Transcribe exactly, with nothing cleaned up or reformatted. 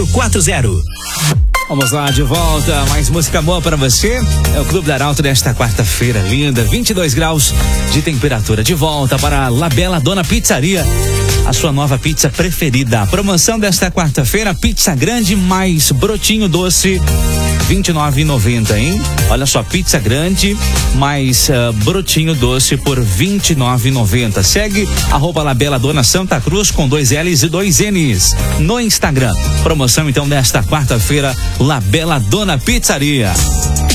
zero quatro zero. Vamos lá, de volta, mais música boa para você. É o Clube da Arauto desta quarta-feira linda, vinte e dois graus de temperatura. De volta para a La Bella Donna Pizzaria, a sua nova pizza preferida. A promoção desta quarta-feira, pizza grande mais brotinho doce, vinte e nove reais e noventa centavos, hein? Olha só, pizza grande mais uh, brotinho doce por vinte e nove reais e noventa centavos. Segue arroba La Bella Donna Santa Cruz com dois L's e dois N's no Instagram. Promoção então desta quarta-feira, La Bella Donna Pizzaria.